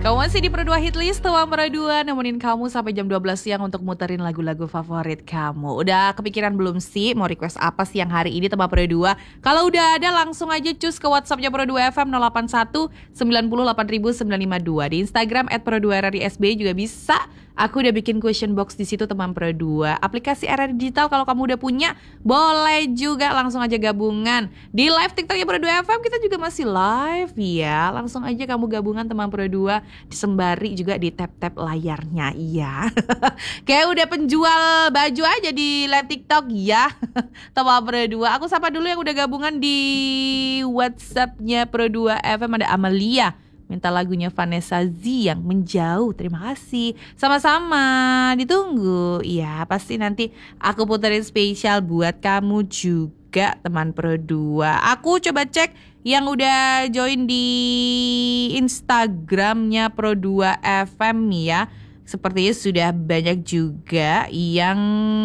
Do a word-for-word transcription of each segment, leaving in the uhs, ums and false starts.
Kamu masih di Pro dua Hitlist, Tuan Pro dua nemenin kamu sampai jam dua belas siang untuk muterin lagu-lagu favorit kamu. Udah kepikiran belum sih mau request apa sih yang hari ini Teman Pro dua? Kalau udah ada langsung aja cus ke WhatsAppnya Pro dua F M nol delapan satu sembilan nol delapan sembilan lima dua. Di Instagram at pro dua r r i s b juga bisa. Aku udah bikin question box di situ Teman Pro dua. Aplikasi R R Digital kalau kamu udah punya, boleh juga langsung aja gabungan. Di live TikToknya Pro dua F M kita juga masih live ya. Langsung aja kamu gabungan Teman Pro dua, disembari juga di tap-tap layarnya. Iya. Kayak udah penjual baju aja di live TikTok ya. Teman Pro dua. Aku sapa dulu yang udah gabungan di WhatsAppnya Pro dua F M. Ada Amalia, minta lagunya Vanessa Z yang Menjauh. Terima kasih. Sama-sama, ditunggu. Iya, pasti nanti aku puterin spesial buat kamu juga Teman Pro dua. Aku coba cek yang udah join di Instagramnya Pro dua F M ya. Sepertinya sudah banyak juga yang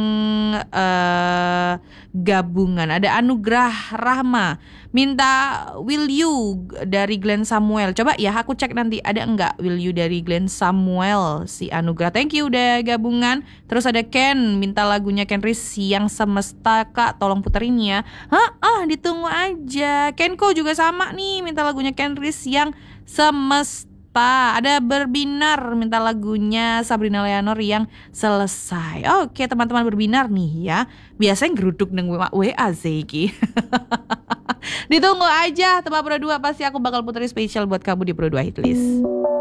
uh, gabungan. Ada Anugrah Rahma minta Will You dari Glenn Samuel. Coba ya aku cek nanti ada enggak Will You dari Glenn Samuel si Anugrah. Thank you udah gabungan. Terus ada Ken minta lagunya Ken Riz yang Semesta. Kak tolong puterin ya. Hah, ah ditunggu aja. Kenko juga sama nih minta lagunya Ken Riz yang Semesta. Ada Berbinar minta lagunya Sabrina Leonor yang Selesai. Oke teman-teman Berbinar nih ya. Biasanya geruduk neng W A Zeki. Ditunggu aja Teman Pro dua, pasti aku bakal puterin spesial buat kamu di Pro dua Hitlist.